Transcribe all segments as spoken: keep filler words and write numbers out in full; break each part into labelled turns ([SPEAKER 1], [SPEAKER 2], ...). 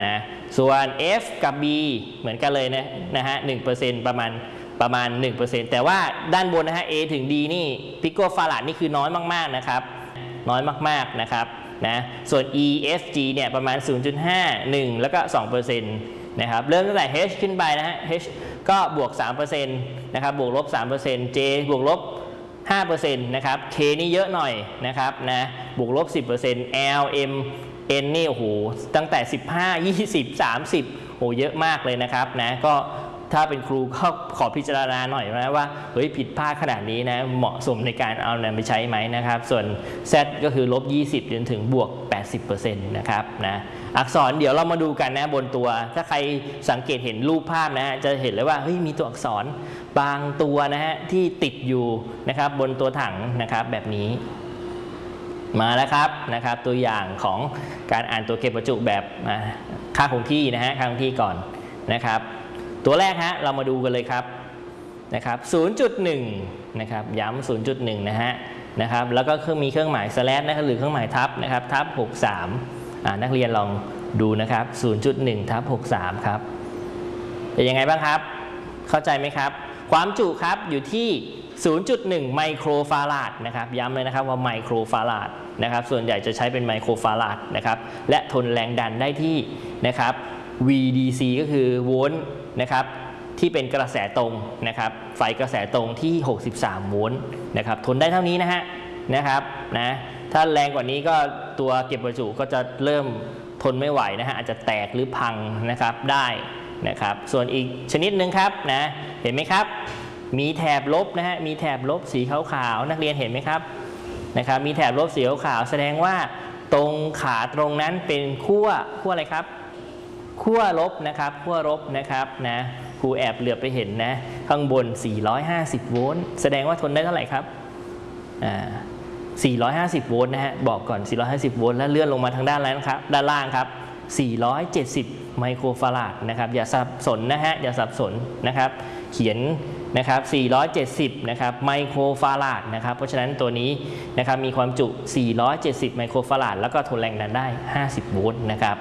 [SPEAKER 1] นะส่วน F กับ B เหมือนกันเลยนะนะฮะ หนึ่งเปอร์เซ็นต์ ประมาณประมาณ หนึ่งเปอร์เซ็นต์ แต่ว่าด้านบนนะฮะ A ถึง D นี่พิโกฟาราดนี่คือน้อยมากๆนะครับน้อยมากๆนะครับนะส่วน E F G เนี่ยประมาณ ศูนย์จุดห้า หนึ่ง แล้วก็ สองเปอร์เซ็นต์ นะครับเริ่มตั้งแต่ H ขึ้นไปนะฮะ H ก็บวก สามเปอร์เซ็นต์ นะครับบวกลบ สามเปอร์เซ็นต์ J บวกลบ ห้าเปอร์เซ็นต์ นะครับ K นี่เยอะหน่อยนะครับนะบวกลบ สิบเปอร์เซ็นต์ L M N นี่โอ้โหตั้งแต่สิบห้า ยี่สิบ สามสิบโอ้เยอะมากเลยนะครับนะก็ถ้าเป็นครูก็ขอพิจารณาหน่อยนะว่าเฮ้ยผิดพลาดขนาดนี้นะเหมาะสมในการเอานำไปใช้ไหมนะครับส่วน Z ก็คือลบยี่สิบจนถึงบวก แปดสิบเปอร์เซ็นต์ นะครับนะอักษรเดี๋ยวเรามาดูกันนะบนตัวถ้าใครสังเกตเห็นรูปภาพนะจะเห็นเลยว่าเฮ้ยมีตัวอักษรบางตัวนะฮะที่ติดอยู่นะครับบนตัวถังนะครับแบบนี้มาแล้วครับนะครับตัวอย่างของการอ่านตัวเก็บประจุแบบค่าคงที่นะฮะค่าคงที่ก่อนนะครับตัวแรกฮะเรามาดูกันเลยครับนะครับ ศูนย์จุดหนึ่ง นะครับย้ำ ศูนย์จุดหนึ่ง นะฮะนะครับแล้วก็มีเครื่องหมายสแลชนะครับหรือเครื่องหมายทับนะครับทับหกสิบสามอ่านักเรียนลองดูนะครับ ศูนย์จุดหนึ่ง ทับหกสิบสาม ครับเป็นยังไงบ้างครับเข้าใจไหมครับความจุครับอยู่ที่ ศูนย์จุดหนึ่ง ไมโครฟาราดนะครับย้ำเลยนะครับว่าไมโครฟาราดนะครับส่วนใหญ่จะใช้เป็นไมโครฟาราดนะครับและทนแรงดันได้ที่นะครับ วี ดี ซี ก็คือโวลต์นะครับที่เป็นกระแสตรงนะครับไฟกระแสตรงที่หกสิบสามโวลต์นะครับทนได้เท่านี้นะฮะนะครับนะถ้าแรงกว่านี้ก็ตัวเก็บประจุก็จะเริ่มทนไม่ไหวนะฮะอาจจะแตกหรือพังนะครับได้นะครับส่วนอีกชนิดหนึ่งครับนะเห็นไหมครับมีแถบลบนะฮะมีแถบลบสีขาวๆนักเรียนเห็นไหมครับนะครับมีแถบลบสีขาวๆแสดงว่าตรงขาตรงนั้นเป็นขั้วขั้วอะไรครับขั้วลบนะครับขั้วลบนะครับนะครูแอบเหลือบไปเห็นนะข้างบนสี่ร้อยห้าสิบโวลต์แสดงว่าทนได้เท่าไหร่ครับอ่าสี่ร้อยห้าสิบโวลต์นะฮะบอกก่อนสี่ร้อยห้าสิบโวลต์แล้วเลื่อนลงมาทางด้านล่างครับด้านล่างครับสี่ร้อยเจ็ดสิบไมโครฟาราดนะครับอย่าสับสนนะฮะอย่าสับสนนะครับเขียนนะครับสี่ร้อยเจ็ดสิบนะครับไมโครฟาราดนะครับเพราะฉะนั้นตัวนี้นะครับมีความจุสี่ร้อยเจ็ดสิบไมโครฟาราดแล้วก็ทนแรงดันได้ห้าสิบโวลต์นะครับ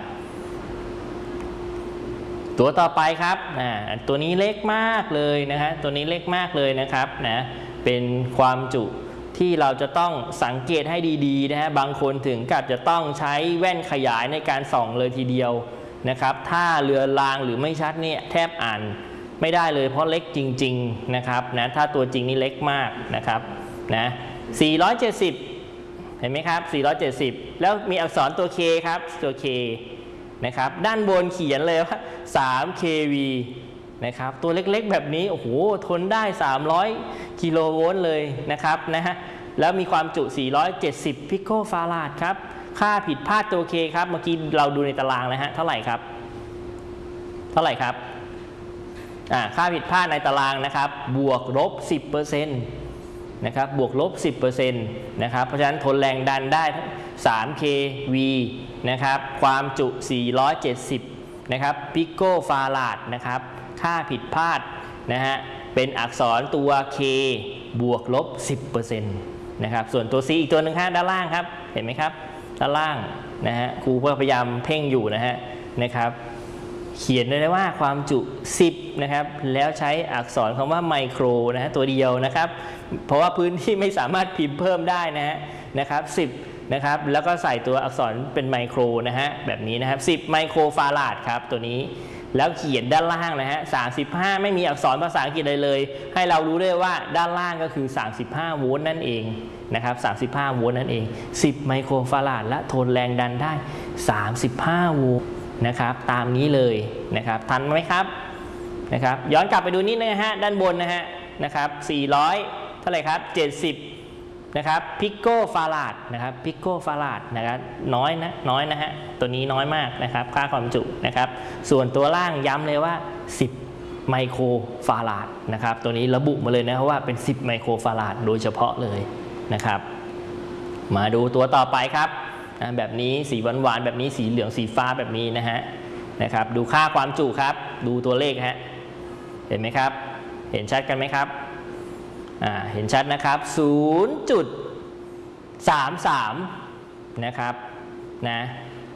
[SPEAKER 1] ตัวต่อไปครับอ่าตัวนี้เล็กมากเลยนะฮะตัวนี้เล็กมากเลยนะครับนะเป็นความจุที่เราจะต้องสังเกตให้ดีๆนะฮะบางคนถึงกับจะต้องใช้แว่นขยายในการส่องเลยทีเดียวนะครับถ้าเรือรางหรือไม่ชัดเนี่ยแทบอ่านไม่ได้เลยเพราะเล็กจริงๆนะครับนะถ้าตัวจริงนี่เล็กมากนะครับนะสี่ร้อยเจ็ดสิบเห็นไหมครับสี่ร้อยเจ็ดสิบแล้วมีอักษรตัว K ครับตัว K นะครับด้านบนเขียนเลยว่าสาม เค วี นะครับตัวเล็กๆแบบนี้โอ้โหทนได้สามร้อยกิโลโวลต์เลยนะครับนะฮะแล้วมีความจุสี่ร้อยเจ็ดสิบพิโคฟาราดครับค่าผิดพลาดตัว K ครับเมื่อกี้เราดูในตารางนะฮะเท่าไหร่ครับเท่าไหร่ครับอ่าค่าผิดพลาดในตารางนะครับบวกลบ สิบเปอร์เซ็นต์ นะครับบวกลบ สิบเปอร์เซ็นต์ นะครับเพราะฉะนั้นทนแรงดันได้สาม เค วี นะครับความจุสี่ร้อยเจ็ดสิบนะครับพิโคฟาราดนะครับค่าผิดพลาดนะฮะเป็นอักษรตัว K บวกลบ สิบเปอร์เซ็นต์ นะครับส่วนตัว C อีกตัวหนึ่งฮะด้านล่างครับเห็นไหมครับด้านล่างนะฮะครูพยายามเพ่งอยู่นะฮะนะครับเขียนได้ว่าความจุสิบนะครับแล้วใช้อักษรคำว่าไมโครนะฮะตัวเดียวนะครับเพราะว่าพื้นที่ไม่สามารถพิมพ์เพิ่มได้นะฮะนะครับสิบนะครับแล้วก็ใส่ตัวอักษรเป็นไมโครนะฮะแบบนี้นะครับสิบไมโครฟาราดครับตัวนี้แล้วเขียนด้านล่างนะฮะสามสิบห้าไม่มีอักษรภาษาอังกฤษเลยเลยให้เรารู้ได้ว่าด้านล่างก็คือสามสิบห้าโวลต์นั่นเองนะครับสามสิบห้าโวลต์นั่นเองสิบไมโครฟาราดและทนแรงดันได้สามสิบห้าโวลต์นะครับตามนี้เลยนะครับทันไหมครับนะครับย้อนกลับไปดูนิดนึงนะฮะด้านบนนะฮะนะครับสี่ร้อยเท่าไหร่ครับเจ็ดสิบนะครับพิโคฟาราดนะครับพิโคฟาราดนะครับน้อยนะน้อยนะฮะตัวนี้น้อยมากนะครับค่าความจุนะครับส่วนตัวล่างย้ำเลยว่าสิบไมโครฟาราดนะครับตัวนี้ระบุมาเลยนะว่าเป็นสิบไมโครฟาราดโดยเฉพาะเลยนะครับมาดูตัวต่อไปครับนะแบบนี้สีหวานๆแบบนี้สีเหลืองสีฟ้าแบบนี้นะฮะนะครับดูค่าความจุครับดูตัวเลขฮะเห็นไหมครับเห็นชัดกันไหมครับอ่าเห็นชัดนะครับ ศูนย์จุดสามสาม นะครับนะ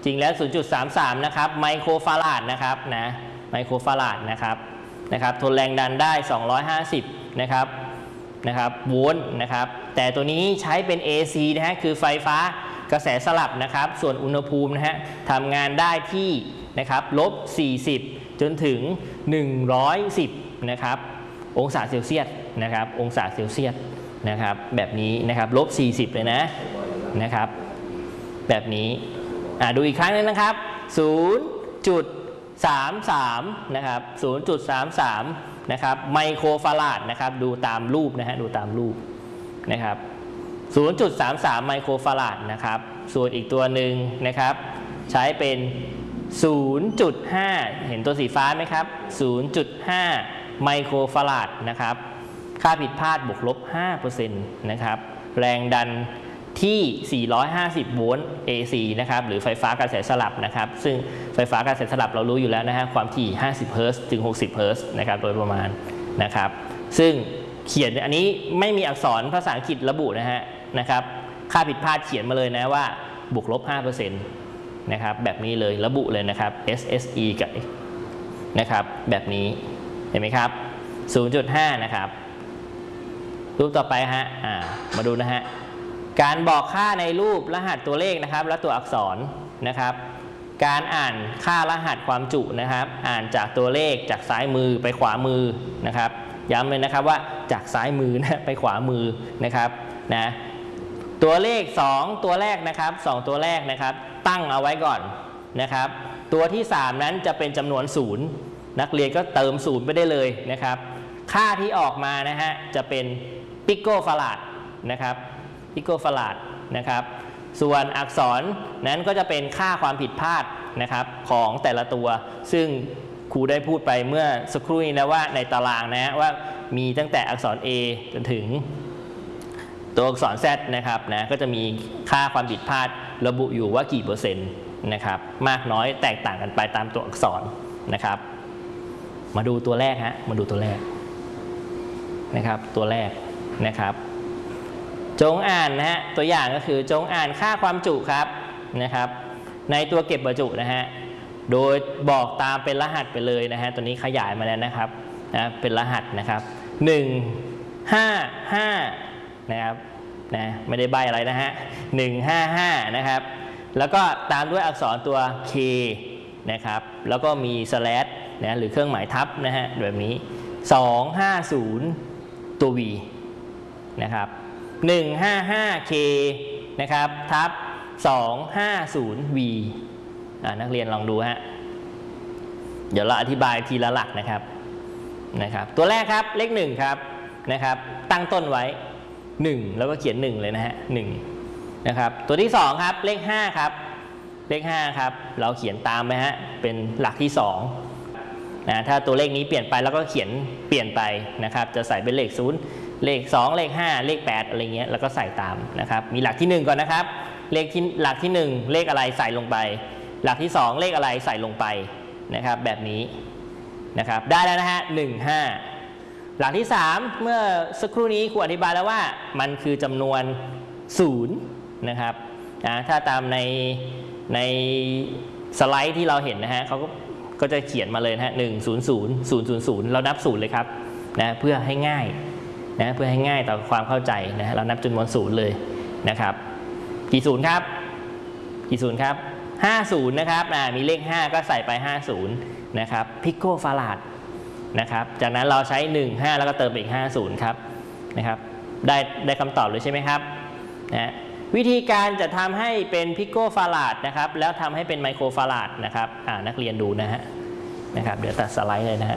[SPEAKER 1] จริงแล้ว ศูนย์จุดสามสาม นะครับไมโครฟาราดนะครับนะไมโครฟาราดนะครับนะครับทนแรงดันได้สองร้อยห้าสิบนะครับนะครับโวลต์นะครับแต่ตัวนี้ใช้เป็น เอ ซี นะฮะคือไฟฟ้ากระแสสลับนะครับส่วนอุณหภูมินะฮะทำงานได้ที่นะครับลบสี่สิบจนถึงหนึ่งร้อยสิบนะครับองศาเซลเซียสนะครับองศาเซลเซียสนะครับแบบนี้นะครับลบสี่สิบเลยนะนะครับแบบนี้อ่าดูอีกครั้งนึงนะครับ ศูนย์จุดสามสาม นะครับ ศูนย์จุดสามสาม นะครับไมโครฟาราดนะครับดูตามรูปนะฮะดูตามรูปนะครับ ศูนย์จุดสามสาม ไมโครฟาราดนะครับส่วนอีกตัวหนึ่งนะครับใช้เป็น ศูนย์จุดห้า เห็นตัวสีฟ้าไหมครับ ศูนย์จุดห้า ไมโครฟาราดนะครับค่าผิดพลาดบวกลบ ห้าเปอร์เซ็นต์ นะครับแรงดันที่สี่ร้อยห้าสิบโวลต์ เอ ซี นะครับหรือไฟฟ้ากระแสสลับนะครับซึ่งไฟฟ้ากระแสสลับเรารู้อยู่แล้วนะฮะความถี่ห้าสิบเฮิร์ตซ์ถึงหกสิบเฮิร์ตซ์นะครับโดยประมาณนะครับซึ่งเขียนอันนี้ไม่มีอักษรภาษาอังกฤษระบุนะฮะนะครับค่าผิดพลาดเขียนมาเลยนะว่าบวกลบ ห้าเปอร์เซ็นต์ นะครับแบบนี้เลยระบุเลยนะครับ เอส เอส อี กับนะครับแบบนี้เห็นไหมครับ ศูนย์จุดห้า นะครับรูปต่อไปฮะอ่ามาดูนะฮะการบอกค่าในรูปรหัสตัวเลขนะครับและตัวอักษรนะครับการอ่านค่ารหัสความจุนะครับอ่านจากตัวเลขจากซ้ายมือไปขวามือนะครับย้ำเลยนะครับว่าจากซ้ายมือนะไปขวามือนะครับนะตัวเลขสองตัวแรกนะครับสองตัวแรกนะครับตั้งเอาไว้ก่อนนะครับตัวที่สามนั้นจะเป็นจำนวนศูนย์นักเรียนก็เติมศูนย์ไปได้เลยนะครับค่าที่ออกมานะฮะจะเป็นปิโกฟาราดนะครับปิโกฟาราดนะครับส่วนอักษรนั้นก็จะเป็นค่าความผิดพลาดนะครับของแต่ละตัวซึ่งครูได้พูดไปเมื่อสักครู่นี้นะว่าในตารางนะว่ามีตั้งแต่อักษร A จนถึงตัวอักษร Z นะครับนะก็จะมีค่าความผิดพลาดระบุอยู่ว่ากี่เปอร์เซ็นต์นะครับมากน้อยแตกต่างกันไปตามตัวอักษรนะครับมาดูตัวแรกฮะมาดูตัวแรกนะครับตัวแรกนะครับจงอ่านนะฮะตัวอย่างก็คือจงอ่านค่าความจุครับนะครับในตัวเก็บบรรจุนะฮะโดยบอกตามเป็นรหัสไปเลยนะฮะตัวนี้ขยายมาแล้วนะครับนะเป็นรหัสนะครับหนึ่ง ห้า ห้านะครับนะไม่ได้ใบอะไรนะฮะหนึ่ง ห้า ห้านะครับแล้วก็ตามด้วยอักษรตัว K นะครับแล้วก็มี slash นะหรือเครื่องหมายทับนะฮะแบบนี้สอง ห้า ศูนย์ตัว V นะครับหนึ่ง ห้า ห้า เค นะครับทับสอง ห้า ศูนย์ วี อ่านักเรียนลองดูฮะเดี๋ยวเราอธิบายทีละหลักนะครับนะครับตัวแรกครับเลขหนึ่งครับนะครับตั้งต้นไว้หนึ่งแล้วก็เขียนหนึ่งเลยนะฮะหนึ่งนะครับตัวที่สองครับเลขห้าครับเลขห้าครับเราเขียนตามไปฮะเป็นหลักที่สองนะถ้าตัวเลขนี้เปลี่ยนไปแล้วก็เขียนเปลี่ยนไปนะครับจะใส่เป็นเลขศูนย์เลขสองเลขห้าเลขแปดอะไรเงี้ยแล้วก็ใส่ตามนะครับมีหลักที่หนึ่งก่อนนะครับเลขที่หลักที่หนึ่งเลขอะไรใส่ลงไปหลักที่สองเลขอะไรใส่ลงไปนะครับแบบนี้นะครับได้แล้วนะฮะหนึ่ง ห้าหลักที่สามเมื่อสักครู่นี้ครูอธิบายแล้วว่ามันคือจำนวนศูนย์นะครับนะถ้าตามในในสไลด์ที่เราเห็นนะฮะเขาก็ก็จะเขียนมาเลยนะฮะหนึ่ง ศูนย์ ศูนย์ ศูนย์ ศูนย์ ศูนย์เรานับศูนย์เลยครับนะเพื่อให้ง่ายนะเพื่อให้ง่ายต่อความเข้าใจนะเรานับจำนวนศูนย์เลยนะครับกี่ศูนย์ครับกี่ศูนย์ครับห้าศูนย์นะครับอ่ามีเลขห้าก็ใส่ไปห้าศูนย์นะครับพิโกฟาราดนะครับจากนั้นเราใช้หนึ่ง ห้าแล้วก็เติมไปอีกห้าศูนย์ครับนะครับได้ได้คำตอบเลยใช่ไหมครับนะวิธีการจะทำให้เป็นพิโกฟาราดนะครับแล้วทำให้เป็นไมโครฟาราดนะครับอ่านักเรียนดูนะฮะนะครับเดี๋ยวตัดสไลด์เลยนะฮะ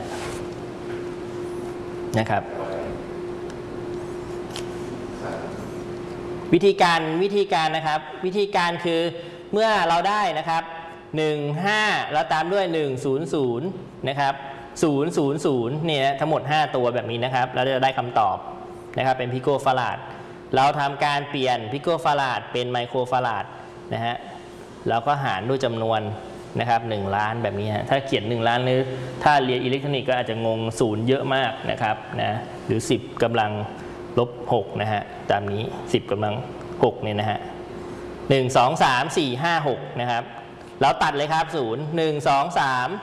[SPEAKER 1] นะครับวิธีการวิธีการนะครับวิธีการคือเมื่อเราได้นะครับหนึ่ง ห้าแล้วตามด้วยหนึ่ง ศูนย์ ศูนย์นะครับศูนย์ ศูนย์ ศูนย์นี่นะทั้งหมดห้าตัวแบบนี้นะครับเราจะได้คำตอบนะครับเป็นพิโกฟาราดเราทำการเปลี่ยนพิโกฟาราดเป็นไมโครฟาราดนะฮะแล้วก็หารด้วยจำนวนนะครับหนึ่งล้านแบบนี้ฮะถ้าเขียนหนึ่งล้านหรือถ้าเรียนอิเล็กทรอนิกส์ก็อาจจะงงศูนย์เยอะมากนะครับนะหรือสิบกำลังลบหกนะฮะตามนี้สิบกำลังหกเนี่ยนะฮะหนึ่ง สอง สาม สี่ ห้า หกนะครับเราตัดเลยครับศูนย์ หนึ่ง สอง สาม